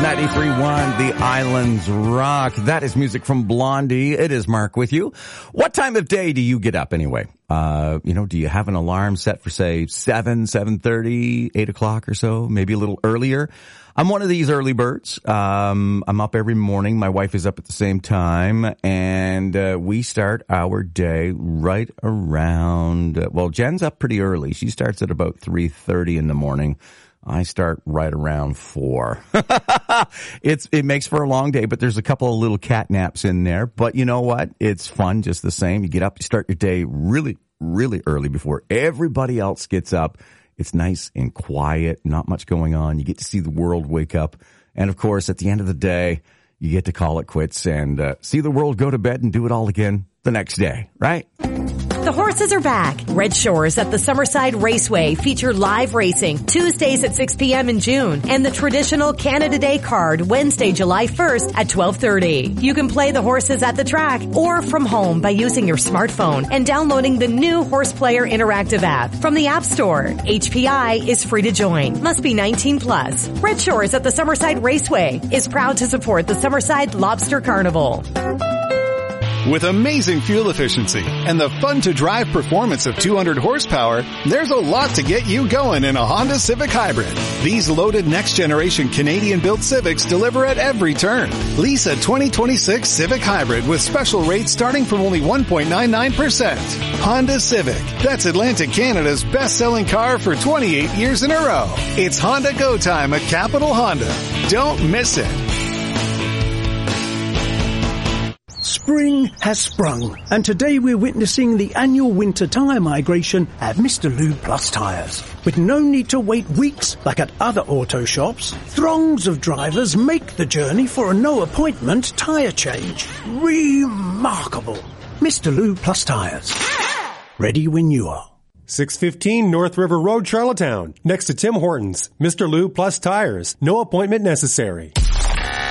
93.1, The Islands Rock. That is music from Blondie. It is Mark with you. What time of day do you get up anyway? Do you have an alarm set for, say, 7:30, 8 o'clock or so? Maybe a little earlier? I'm one of these early birds. I'm up every morning. My wife is up at the same time, and we start our day right around, Jen's up pretty early. She starts at about 3:30 in the morning. I start right around 4. It makes for a long day, but there's a couple of little cat naps in there. But you know what? It's fun just the same. You get up, you start your day really, really early before everybody else gets up. It's nice and quiet, not much going on. You get to see the world wake up. And of course, at the end of the day, you get to call it quits and see the world go to bed and do it all again the next day, right? The horses are back. Red Shores at the Summerside Raceway feature live racing Tuesdays at 6 p.m. in June and the traditional Canada Day card Wednesday, July 1st at 12:30. You can play the horses at the track or from home by using your smartphone and downloading the new Horse Player Interactive app from the App Store. HPI is free to join. Must be 19 plus. Red Shores at the Summerside Raceway is proud to support the Summerside Lobster Carnival. With amazing fuel efficiency and the fun-to-drive performance of 200 horsepower, there's a lot to get you going in a Honda Civic Hybrid. These loaded next-generation Canadian-built Civics deliver at every turn. Lease a 2026 Civic Hybrid with special rates starting from only 1.99%. Honda Civic. That's Atlantic Canada's best-selling car for 28 years in a row. It's Honda Go Time at Capital Honda. Don't miss it. Spring has sprung, and today we're witnessing the annual winter tyre migration at Mr. Lube Plus Tyres. With no need to wait weeks like at other auto shops, throngs of drivers make the journey for a no-appointment tyre change. Remarkable. Mr. Lube Plus Tyres. Ready when you are. 615 North River Road, Charlottetown. Next to Tim Hortons. Mr. Lube Plus Tires. No appointment necessary.